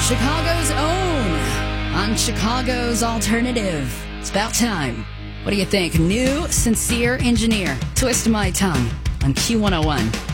Chicago's own, on Chicago's alternative. It's about time. What do you think? New, sincere engineer. Twist my tongue on Q101.